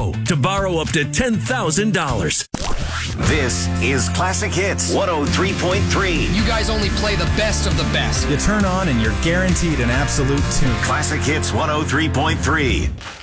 now to borrow up to $10,000. This is Classic Hits 103.3. You guys only play the best of the best. You turn on and you're guaranteed an absolute tune. Classic Hits 103.3.